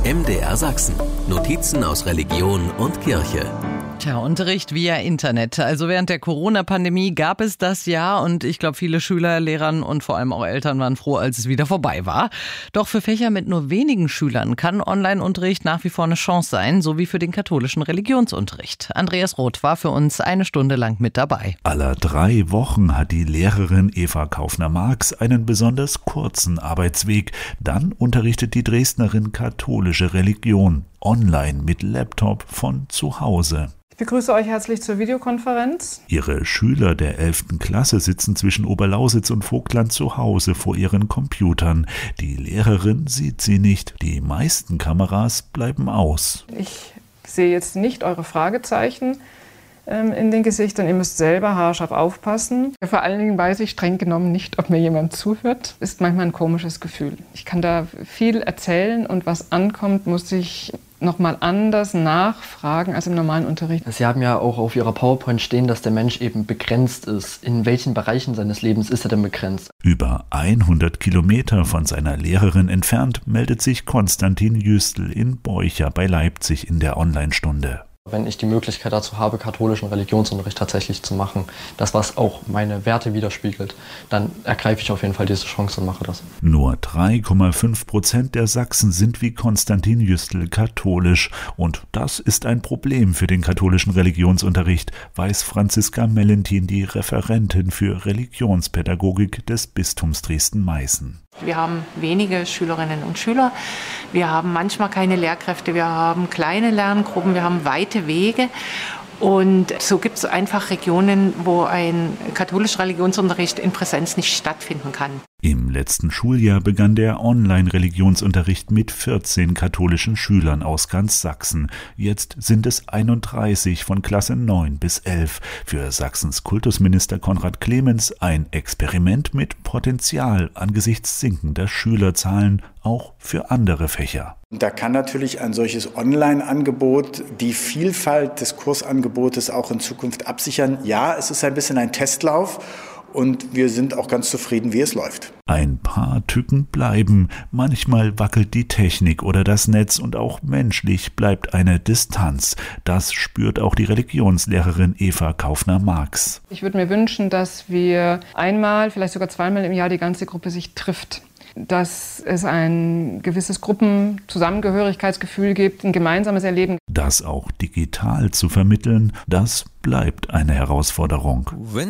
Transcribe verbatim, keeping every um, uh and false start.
M D R Sachsen. Notizen aus Religion und Kirche. Tja, Unterricht via Internet. Also während der Corona-Pandemie gab es das ja und ich glaube, viele Schüler, Lehrern und vor allem auch Eltern waren froh, als es wieder vorbei war. Doch für Fächer mit nur wenigen Schülern kann Online-Unterricht nach wie vor eine Chance sein, so wie für den katholischen Religionsunterricht. Andreas Roth war für uns eine Stunde lang mit dabei. Aller drei Wochen hat die Lehrerin Eva Kaufner-Marx einen besonders kurzen Arbeitsweg. Dann unterrichtet die Dresdnerin katholische Religion online mit Laptop von zu Hause. Ich begrüße euch herzlich zur Videokonferenz. Ihre Schüler der elften Klasse sitzen zwischen Oberlausitz und Vogtland zu Hause vor ihren Computern. Die Lehrerin sieht sie nicht. Die meisten Kameras bleiben aus. Ich sehe jetzt nicht eure Fragezeichen ähm, in den Gesichtern. Ihr müsst selber haarscharf aufpassen. Vor allen Dingen weiß ich streng genommen nicht, ob mir jemand zuhört. Ist manchmal ein komisches Gefühl. Ich kann da viel erzählen und was ankommt, muss ich nochmal anders nachfragen als im normalen Unterricht. Sie haben ja auch auf Ihrer PowerPoint stehen, dass der Mensch eben begrenzt ist. In welchen Bereichen seines Lebens ist er denn begrenzt? Über hundert Kilometer von seiner Lehrerin entfernt meldet sich Konstantin Jüstl in Beucher bei Leipzig in der Online-Stunde. Wenn ich die Möglichkeit dazu habe, katholischen Religionsunterricht tatsächlich zu machen, das, was auch meine Werte widerspiegelt, dann ergreife ich auf jeden Fall diese Chance und mache das. Nur drei Komma fünf Prozent der Sachsen sind wie Konstantin Jüstl katholisch. Und das ist ein Problem für den katholischen Religionsunterricht, weiß Franziska Mellentin, die Referentin für Religionspädagogik des Bistums Dresden-Meißen. Wir haben wenige Schülerinnen und Schüler, wir haben manchmal keine Lehrkräfte, wir haben kleine Lerngruppen, wir haben weite Wege. Und so gibt es einfach Regionen, wo ein katholischer Religionsunterricht in Präsenz nicht stattfinden kann. Im letzten Schuljahr begann der Online-Religionsunterricht mit vierzehn katholischen Schülern aus ganz Sachsen. Jetzt sind es einunddreißig von Klasse neun bis elf. Für Sachsens Kultusminister Konrad Clemens ein Experiment mit Potenzial angesichts sinkender Schülerzahlen, auch für andere Fächer. Da kann natürlich ein solches Online-Angebot die Vielfalt des Kursangebotes auch in Zukunft absichern. Ja, es ist ein bisschen ein Testlauf. Und wir sind auch ganz zufrieden, wie es läuft. Ein paar Tücken bleiben. Manchmal wackelt die Technik oder das Netz und auch menschlich bleibt eine Distanz. Das spürt auch die Religionslehrerin Eva Kaufner-Marx. Ich würde mir wünschen, dass wir einmal, vielleicht sogar zweimal im Jahr die ganze Gruppe sich trifft. Dass es ein gewisses Gruppenzusammengehörigkeitsgefühl gibt, ein gemeinsames Erleben. Das auch digital zu vermitteln, das bleibt eine Herausforderung. Wenn